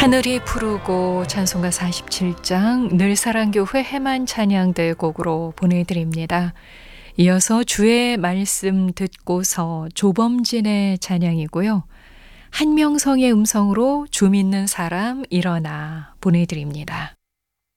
하늘이 푸르고 찬송가 47장 늘사랑교회 해만 찬양대 곡으로 보내드립니다. 이어서 주의 말씀 듣고서 조범진의 찬양이고요. 한명성의 음성으로 주 믿는 사람 일어나 보내드립니다.